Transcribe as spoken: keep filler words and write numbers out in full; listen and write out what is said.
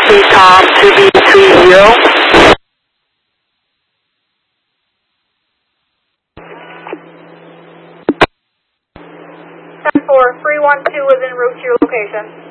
T Tom two B three zero. ten four, three one two is en route to your location.